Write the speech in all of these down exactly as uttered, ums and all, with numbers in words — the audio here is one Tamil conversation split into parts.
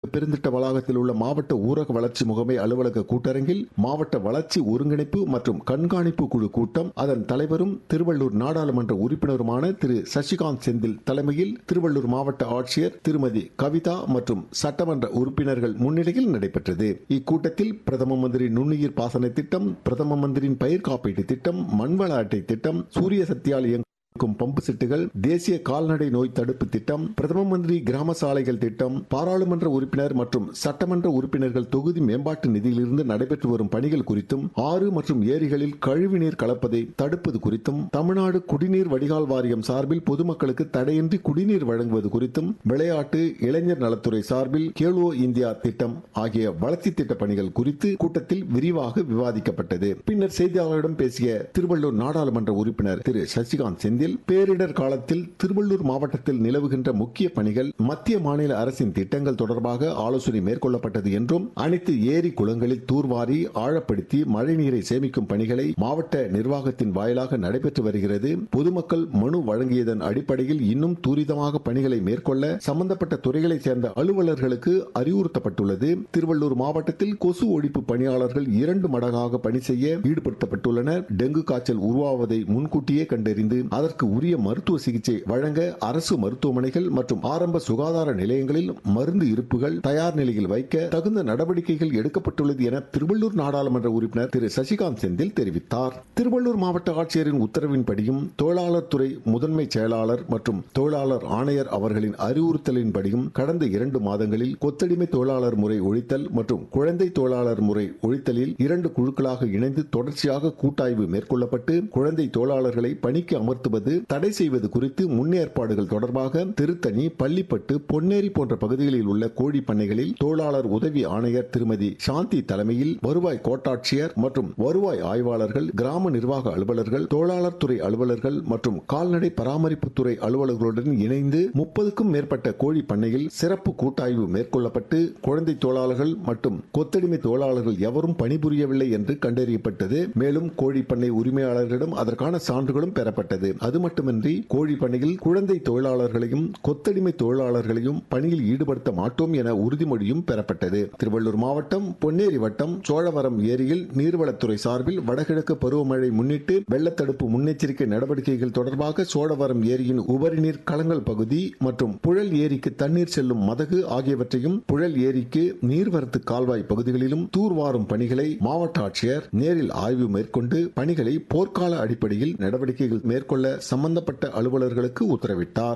பெருந்திட்ட வளாகத்தில் உள்ள மாவட்ட ஊரக வளர்ச்சி முகமை அலுவலக கூட்டரங்கில் மாவட்ட வளர்ச்சி ஒருங்கிணைப்பு மற்றும் கண்காணிப்பு குழு கூட்டம் அதன் தலைவரும் திருவள்ளூர் நாடாளுமன்ற உறுப்பினருமான திரு சசிகாந்த் செந்தில் தலைமையில் திருவள்ளூர் மாவட்ட ஆட்சியர் திருமதி கவிதா மற்றும் சட்டமன்ற உறுப்பினர்கள் முன்னிலையில் நடைபெற்றது. இக்கூட்டத்தில் பிரதம மந்திரி நுண்ணுயிர் பாசன திட்டம், பிரதம மந்திரியின் பயிர் காப்பீட்டு திட்டம், மண்வள அட்டை திட்டம், சூரிய சக்தியால் இயங்கும் பம்பு செட்டுகள், தேசிய கால்நடை நோய் தடுப்பு திட்டம், பிரதம மந்திரி கிராம சாலைகள் திட்டம், பாராளுமன்ற உறுப்பினர் மற்றும் சட்டமன்ற உறுப்பினர்கள் தொகுதி மேம்பாட்டு நிதியிலிருந்து நடைபெற்று வரும் பணிகள் குறித்தும், ஆறு மற்றும் ஏரிகளில் கழிவுநீர் கலப்பதை தடுப்பது குறித்தும், தமிழ்நாடு குடிநீர் வடிகால் வாரியம் சார்பில் பொதுமக்களுக்கு தடையின்றி குடிநீர் வழங்குவது குறித்தும், விளையாட்டு இளைஞர் நலத்துறை சார்பில் கேலோ இந்தியா திட்டம் ஆகிய வளர்ச்சி திட்ட பணிகள் குறித்து கூட்டத்தில் விரிவாக விவாதிக்கப்பட்டது. பின்னர் செய்தியாளர்களிடம் பேசிய திருவள்ளூர் நாடாளுமன்ற உறுப்பினர் திரு சசிகாந்த் செந்தில், பேரிடர் காலத்தில் திருவள்ளூர் மாவட்டத்தில் நிலவுகின்ற முக்கிய பணிகள், மத்திய மாநில அரசின் திட்டங்கள் தொடர்பாக ஆலோசனை மேற்கொள்ளப்பட்டது என்றும், அனைத்து ஏரி குளங்களில் தூர்வாரி ஆழப்படுத்தி மழைநீரை சேமிக்கும் பணிகளை மாவட்ட நிர்வாகத்தின் வாயிலாக நடைபெற்று வருகிறது. பொதுமக்கள் மனு வழங்கியதன் அடிப்படையில் இன்னும் துரிதமாக பணிகளை மேற்கொள்ள சம்பந்தப்பட்ட துறைகளைச் சேர்ந்த அலுவலர்களுக்கு அறிவுறுத்தப்பட்டுள்ளது. திருவள்ளூர் மாவட்டத்தில் கொசு ஒழிப்பு பணியாளர்கள் இரண்டு மடங்காக பணி செய்ய ஈடுபடுத்தப்பட்டுள்ளனர். டெங்கு காய்ச்சல் உருவாவதை முன்கூட்டியே கண்டறிந்து அதற்கு உரிய மருத்துவ சிகிச்சை வழங்க அரசு மருத்துவமனைகள் மற்றும் ஆரம்ப சுகாதார நிலையங்களில் மருந்து இருப்புகள் தயார் நிலையில் வைக்க தகுந்த நடவடிக்கைகள் எடுக்கப்பட்டுள்ளது என திருவள்ளூர் நாடாளுமன்ற உறுப்பினர் திரு சசிகாந்த் செந்தில் தெரிவித்தார். திருவள்ளூர் மாவட்ட ஆட்சியரின் உத்தரவின்படியும், தொழிலாளர் துறை முதன்மை செயலாளர் மற்றும் தொழிலாளர் ஆணையர் அவர்களின் அறிவுறுத்தலின்படியும் கடந்த இரண்டு மாதங்களில் கொத்தடிமை தொழிலாளர் முறை ஒழித்தல் மற்றும் குழந்தை தொழிலாளர் முறை ஒழித்தலில் இரண்டு குழுக்களாக இணைந்து தொடர்ச்சியாக கூட்டாய்வு மேற்கொள்ளப்பட்டு குழந்தை தொழிலாளர்களை பணிக்கு அமர்த்துவது, தடை செய்வது குறித்து முன்னேற்பாடுகள் தொடர்பாக திருத்தணி, பள்ளிப்பட்டு, பொன்னேரி போன்ற பகுதிகளில் உள்ள கோழி பண்ணைகளில் தொழிலாளர் உதவி ஆணையர் திருமதி சாந்தி தலைமையில் வருவாய் கோட்டாட்சியர் மற்றும் வருவாய் ஆய்வாளர்கள், கிராம நிர்வாக அலுவலர்கள், தொழிலாளர் துறை அலுவலர்கள் மற்றும் கால்நடை பராமரிப்பு துறை அலுவலர்களுடன் இணைந்து முப்பதுக்கும் மேற்பட்ட கோழி பண்ணையில் சிறப்பு கூட்டாய்வு மேற்கொள்ளப்பட்டு குழந்தை தொழிலாளர்கள் மற்றும் கொத்தடிமை தொழிலாளர்கள் எவரும் பணிபுரியவில்லை என்று கண்டறியப்பட்டது. மேலும் கோழி பண்ணை உரிமையாளர்களிடம் அதற்கான சான்றுகளும் பெறப்பட்டது. அது மட்டுமின்றி கோழி பண்ணையில் குழந்தை தொழிலாளர்களையும் கொத்தடிமை தொழிலாளர்களையும் பணியில் ஈடுபடுத்த மாட்டோம் என உறுதிமொழியும் பெறப்பட்டது. திருவள்ளூர் மாவட்டம் பொன்னேரி வட்டம் சோழவரம் ஏரியில் நீர்வளத்துறை சார்பில் வடகிழக்கு பருவமழை முன்னிட்டு வெள்ளத்தடுப்பு முன்னெச்சரிக்கை நடவடிக்கைகள் தொடர்பாக சோழவரம் ஏரியின் உபரிநீர் களங்கள் பகுதி மற்றும் புழல் ஏரிக்கு தண்ணீர் செல்லும் மதகு ஆகியவற்றையும், புழல் ஏரிக்கு நீர்வரத்து கால்வாய் பகுதிகளிலும் தூர்வாரும் பணிகளை மாவட்ட ஆட்சியர் நேரில் ஆய்வு மேற்கொண்டு பணிகளை போர்க்கால அடிப்படையில் நடவடிக்கைகள் மேற்கொள்ள சம்பந்தப்பட்ட அலுவலர்களுக்கு உத்தரவிட்டார்.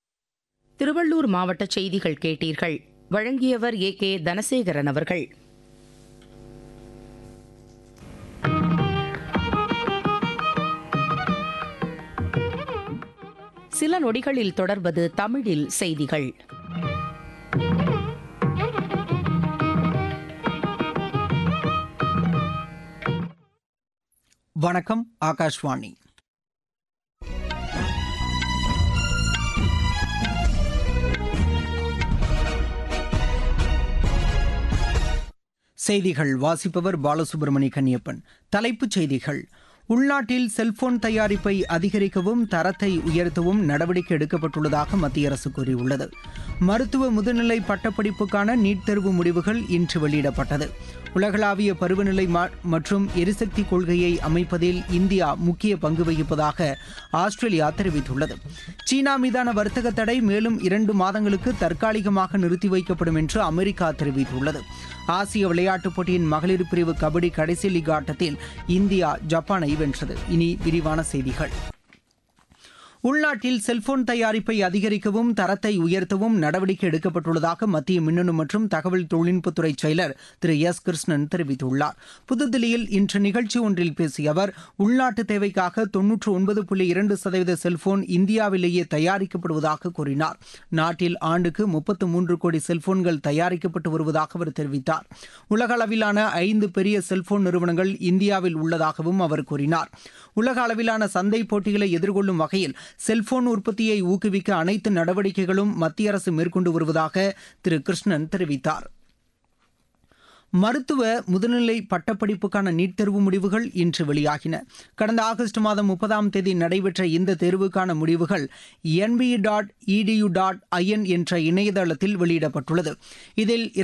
திருவள்ளூர் மாவட்ட செய்திகள் கேட்டீர்கள். வழங்கியவர் ஏ கே தனசேகரன் அவர்கள். சில நொடிகளில் தொடர்வது தமிழில் செய்திகள். வணக்கம். ஆகாஷ்வாணி. செய்திகள் வாசிப்பவர் பாலசுப்ரமணி கன்னியப்பன். தலைப்புச் செய்திகள். உள்நாட்டில் செல்போன் தயாரிப்பை அதிகரிக்கவும் தரத்தை உயர்த்தவும் நடவடிக்கை எடுக்கப்பட்டுள்ளதாக மத்திய அரசு கூறியுள்ளது. மருத்துவ முதுநிலை பட்டப்படிப்புக்கான நீட் தேர்வு முடிவுகள் இன்று வெளியிடப்பட்டது. உலகளாவிய பருவநிலை மற்றும் எரிசக்தி கொள்கையை அமைப்பதில் இந்தியா முக்கிய பங்கு வகிப்பதாக ஆஸ்திரேலியா தெரிவித்துள்ளது. சீனா மீதான வர்த்தக தடை மேலும் இரண்டு மாதங்களுக்கு தற்காலிகமாக நிறுத்தி வைக்கப்படும் என்று அமெரிக்கா தெரிவித்துள்ளது. ஆசிய விளையாட்டுப் போட்டியின் மகளிர் பிரிவு கபடி கடைசி லீக் ஆட்டத்தில் இந்தியா ஜப்பானை வென்றது. இனி விரிவான செய்திகள். உள்நாட்டில் செல்போன் தயாரிப்பை அதிகரிக்கவும் தரத்தை உயர்த்தவும் நடவடிக்கை எடுக்கப்பட்டுள்ளதாக மத்திய மின்னணு மற்றும் தகவல் தொழில்நுட்பத்துறை செயலர் திரு எஸ் கிருஷ்ணன் தெரிவித்துள்ளார். புதுதில்லியில் இன்று நிகழ்ச்சி ஒன்றில் பேசிய அவர், உள்நாட்டு தேவைக்காக தொன்னூற்று ஒன்பது புள்ளி இரண்டு சதவீத செல்போன் இந்தியாவிலேயே தயாரிக்கப்படுவதாக கூறினார். நாட்டில் ஆண்டுக்கு முப்பத்து மூன்று கோடி செல்போன்கள் தயாரிக்கப்பட்டு வருவதாக அவர் தெரிவித்தார். உலக அளவிலான ஐந்து பெரிய செல்போன் நிறுவனங்கள் இந்தியாவில் உள்ளதாகவும் அவர் கூறினார். உலக அளவிலான சந்தை போட்டிகளை எதிர்கொள்ளும் வகையில் செல்போன் உற்பத்தியை ஊக்குவிக்க அனைத்து நடவடிக்கைகளும் மத்திய அரசு மேற்கொண்டு வருவதாக திரு கிருஷ்ணன் தெரிவித்தார். மருத்துவ முதுநிலை பட்டப்படிப்புக்கான நீட் தேர்வு முடிவுகள் இன்று வெளியாகின. கடந்த ஆகஸ்ட் மாதம் முப்பதாம் தேதி நடைபெற்ற இந்த தேர்வுக்கான முடிவுகள் NP dot edu dot IN என்ற இணையதளத்தில் வெளியிடப்பட்டுள்ளது. இதில்